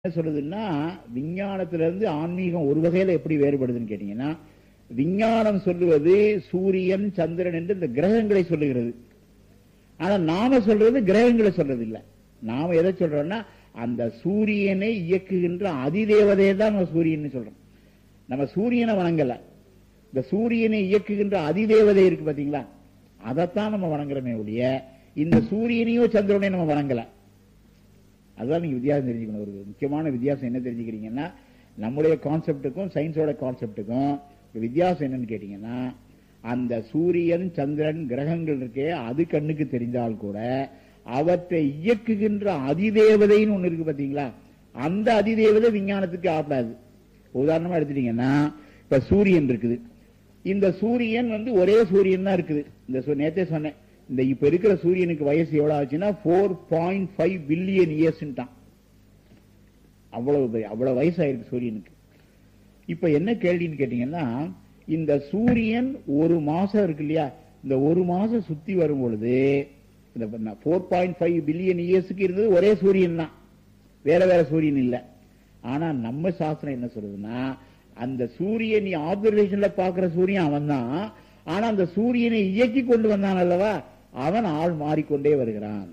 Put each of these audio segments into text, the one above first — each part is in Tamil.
என்ன சொல்றதுன்னா, விஞ்ஞானத்திலிருந்து ஆன்மீகம் ஒரு வகையில எப்படி வேறுபடுதுன்னு கேட்டீங்கன்னா, விஞ்ஞானம் சொல்லுவது சூரியன் சந்திரன் என்று இந்த கிரகங்களை சொல்லுகிறது. ஆனா நாம சொல்றது கிரகங்களை சொல்றது இல்ல. நாம எதை சொல்றோம்னா, அந்த சூரியனை இயக்குகின்ற அதிதேவதையை தான் நம்ம சூரியன் சொல்றோம். நம்ம சூரியனை வணங்கல, இந்த சூரியனை இயக்குகின்ற அதிதேவதை இருக்கு பாத்தீங்களா, அதைத்தான் நம்ம வணங்குறோமே ஒழிய இந்த சூரியனையோ சந்திரனையோ நம்ம வணங்கல. அதுதான் நீங்க வித்தியாசம் தெரிஞ்சுக்கணும். ஒரு முக்கியமான வித்தியாசம் என்ன தெரிஞ்சுக்கிறீங்கன்னா, நம்முடைய கான்செப்டுக்கும் சயின்ஸோட கான்செப்டுக்கும் வித்தியாசம் என்னன்னு கேட்டீங்கன்னா, அந்த சூரியன் சந்திரன் கிரகங்கள் இருக்கே அது கண்ணுக்கு தெரிந்தால் கூட அவற்றை இயக்குகின்ற அதிதேவதைன்னு ஒண்ணு இருக்கு பாத்தீங்களா, அந்த அதிதேவதை விஞ்ஞானத்துக்கு ஆப்படாது. உதாரணமா எடுத்துட்டீங்கன்னா, இப்ப சூரியன் இருக்குது, இந்த சூரியன் ஒரே சூரியன் தான் இருக்குது. இந்த நேத்தே சொன்னேன், இந்த இப்ப இருக்கிற சூரியனுக்கு வயசு எவ்வளவு ஆச்சுன்னா 4.5 பில்லியன் இயர்ஸ். அவ்வளவு வயசாயிருக்கு சூரியனுக்கு. இப்ப என்ன கேள்வின்னு கேட்டீங்கன்னா, இந்த சூரியன் ஒரு மாசம் இருக்கு இல்லையா, இந்த ஒரு மாசம் சுத்தி வரும் பொழுது இந்த 4.5 பில்லியன் இயர்ஸுக்கு இருந்தது ஒரே சூரியன் தான், வேற வேற சூரியன் இல்ல. ஆனா நம்ம சாஸ்திரம் என்ன சொல்றதுன்னா, அந்த சூரியன் நீ ஆப்சர்வேஷன்ல பாக்குற சூரியன் அவன் தான், ஆனா அந்த சூரியனை இயக்கி கொண்டு வந்தான் அல்லவா, அவன் ஆள் மாறிக்கொண்டே வருகிறான்.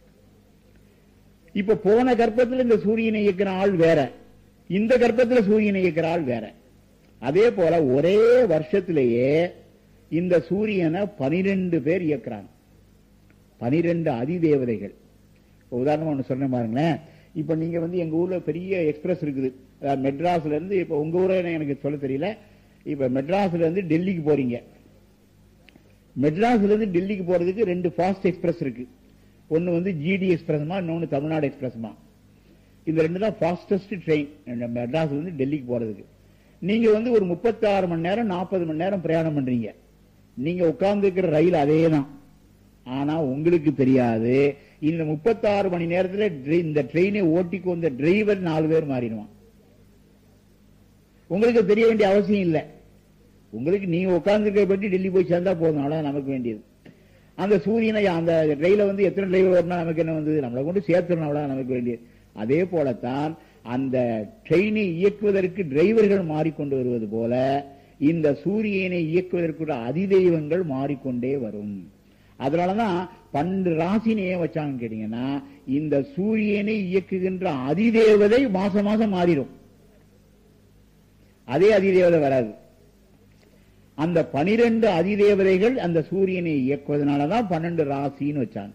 இப்ப போன கர்ப்பத்தில் இந்த சூரியனை இயக்கிற ஆள் வேற, இந்த கர்ப்பத்தில் சூரியனை இயக்கிற ஆள் வேற. அதே போல ஒரே வருஷத்திலேயே இந்த சூரியனை 12 பேர் இயக்குறாங்க, 12 அதிதேவதைகள். உதாரணமா ஒண்ணு சொன்ன பாருங்களேன், இப்ப நீங்க எங்க ஊர்ல பெரிய எக்ஸ்பிரஸ் இருக்குது, மெட்ராஸ்ல இருந்து, இப்ப உங்க ஊரை எனக்கு சொல்ல தெரியல, இப்ப மெட்ராஸ்ல இருந்து டெல்லிக்கு போறீங்க. மெட்ராஸ்ல இருந்து டெல்லிக்கு போறதுக்கு 2 ஃபாஸ்ட் எக்ஸ்பிரஸ் இருக்கு. ஒன்னு ஜிடி எக்ஸ்பிரஸ்மா, இன்னொன்னு தமிழ்நாடு எக்ஸ்பிரஸ்மா. இந்த 2 தான் ஃபாஸ்டஸ்ட் ட்ரெயின் மெட்ராஸ்ல இருந்து டெல்லிக்கு போறதுக்கு. நீங்க ஒரு 36 மணி நேரம் 40 மணி நேரம் பிரயாணம் பண்றீங்க. நீங்க உட்கார்ந்து இருக்கிற ரயில் அதே தான், ஆனா உங்களுக்கு தெரியாது இந்த 36 மணி நேரத்தில் இந்த ட்ரெயினை ஓட்டிக்கு வந்த டிரைவர் 4 பேர் மாறிடுவான். உங்களுக்கு தெரிய வேண்டிய அவசியம் இல்லை. உங்களுக்கு நீங்க உட்கார்ந்து பற்றி டெல்லி போய் சேர்ந்தா போதும், அவ்வளவு நமக்கு வேண்டியது. அந்த சூரியனை அந்த ரயில எத்தனை டிரைவர் வரணும் நமக்கு என்ன வந்தது, நம்மளை கொண்டு சேர்த்துடணும், அவ்வளவு நமக்கு வேண்டியது. அதே போலத்தான் அந்த ட்ரெயினை இயக்குவதற்கு டிரைவர்கள் மாறிக்கொண்டு வருவது போல இந்த சூரியனை இயக்குவதற்கு அதிதெய்வங்கள் மாறிக்கொண்டே வரும். அதனாலதான் 12 ராசினை ஏன் வச்சாங்கன்னு கேட்டீங்கன்னா, இந்த சூரியனை இயக்குகின்ற அதிதேவதை மாசம் மாசம் மாறிடும், அதே அதிதேவதை வராது. அந்த 12 அதிதேவதைகள் அந்த சூரியனை இயக்குவதனாலதான் 12 ராசின்னு வச்சாங்க.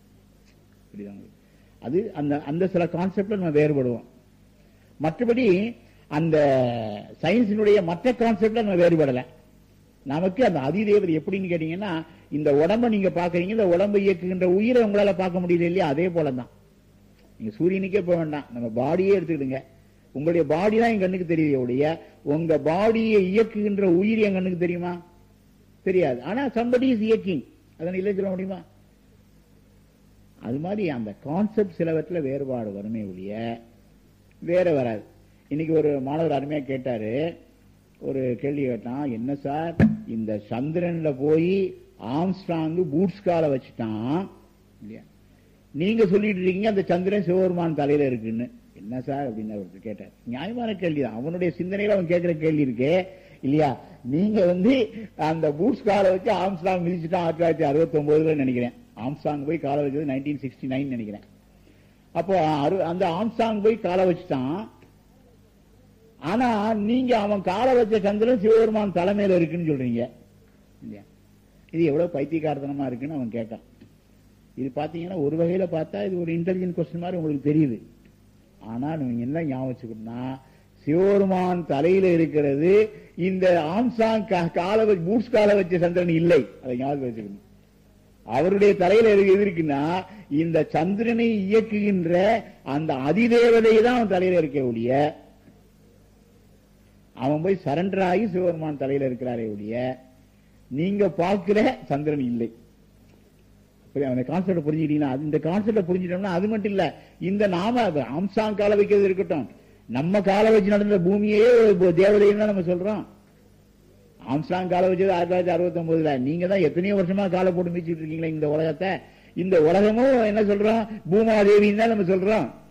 அது அந்த சில கான்செப்ட்ல நம்ம வேறுபடுவோம். மற்றபடி அந்த சயின்ஸினுடைய மற்ற கான்செப்ட்ல நம்ம வேறுபடல. நமக்கு அந்த அதிதேவதை எப்படின்னு கேட்டீங்கன்னா, இந்த உடம்பை நீங்க பாக்குறீங்க, இந்த உடம்பை இயக்குகின்ற உயிரை உங்களால பார்க்க முடியல இல்லையா, அதே போலதான். நீங்க சூரியனுக்கே போக வேண்டாம், நம்ம பாடியே எடுத்துக்கிடுங்க. உங்களுடைய பாடி தான் என் கண்ணுக்கு தெரியுது ஒழிய உங்க பாடியை இயக்குகின்ற உயிர் என் கண்ணுக்கு தெரியுமா, தெரியாது. ஆனா somebody is இயக்கிங், அதனை இல்லை சொல்ல முடியுமா? அது மாதிரி அந்த கான்செப்ட் சிலவற்றில் வேறுபாடு வருமே ஒழிய வேற வராது. இன்னைக்கு ஒரு மாணவர் அருமையா கேட்டாரு, ஒரு கேள்வி கேட்டான், என்ன சார் இந்த சந்திரன்ல போய் ஆம்ஸ்ட்ராங் பூட்ஸ் கால வச்சுட்டான் இல்லையா, நீங்க சொல்லிட்டு இருக்கீங்க அந்த சந்திரன் சிவபெருமான் தலையில இருக்குன்னு, என்ன சார் அப்படின்னு அவர் கேட்டார். நியாயமான கேள்விதான், அவனுடைய சிந்தனையில அவன் கேட்கிற கேள்வி இருக்கே இல்லையா. நீங்க அந்த பூட்ஸ் கால வச்சு ஆம்ஸ்ட்ராங் மிதிச்சுட்டான் 1969 நினைக்கிறேன். ஆம்ஸ்ட்ராங் போய் கால வச்சது 1969 நினைக்கிறேன். அப்போ அந்த ஆம்ஸ்ட்ராங் போய் கால வச்சுட்டான். ஆனா நீங்க அவன் கால வச்ச சந்திரன் சிவபெருமான் தலைமையில இருக்குன்னு சொல்றீங்க இல்லையா. இது எவ்வளவு பைத்தியக்காரத்தனமா இருக்குன்னு அவன் கேட்டான். இது பாத்தீங்கன்னா ஒரு வகையில பார்த்தா இது ஒரு இன்டெலிஜென்ட் கொஸ்டின் மாதிரி உங்களுக்கு தெரியுது. ஆனா நீங்க என்ன ஞாபகம் வச்சுக்கணும்னா, சிவபெருமான் தலையில இருக்கிறது இந்த ஆம்சாங் பூட்ஸ் கால வச்ச சந்திரன் இல்லை, அதை ஞாபகம் வச்சுக்கணும். அவருடைய தலையில எது இருக்குன்னா, இந்த சந்திரனை இயக்குகின்ற அந்த அதிதேவதை தான் அவன் தலையில இருக்க ஒழிய, அவன் போய் சரண்டர் ஆகி சிவபெருமான் தலையில இருக்கிறாரே ஒழிய நீங்க பார்க்கிற சந்திரன் இல்லை. அந்த கான்செப்ட் புரிஞ்சுக்கிட்டீங்கன்னா, இந்த கான்செப்ட் புரிஞ்சுட்டோம்னா அது மட்டும் இல்ல, இந்த நாம ஆம்சாங் கால வைக்கிறது இருக்கட்டும், நம்ம கால வச்சு நடந்த பூமியே தேவதைன்னு தான் நம்ம சொல்றோம். ஆம்ஸ்ட்ராங் கால வச்சது 1969. நீங்க தான் எத்தனையோ வருஷமா காலை போட்டு மிதிச்சுட்டு இருக்கீங்களா இந்த உலகத்தை. இந்த உலகமும் என்ன சொல்றோம், பூமாதேவின்னு தான் நம்ம சொல்றோம்.